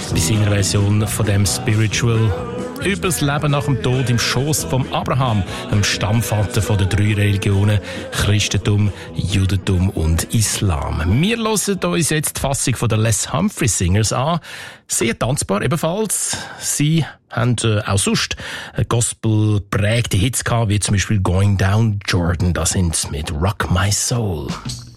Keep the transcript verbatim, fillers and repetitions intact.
bei seiner Version von dem Spiritual über das Leben nach dem Tod im Schoss vom Abraham, dem Stammvater von den drei Religionen, Christentum, Judentum und Islam. Wir hören uns jetzt die Fassung von der Les Humphrey Singers an. Sehr tanzbar ebenfalls. Sie haben äh, auch sonst Gospel-prägte Hits gehabt, wie zum Beispiel Going Down Jordan. Da sind mit Rock My Soul.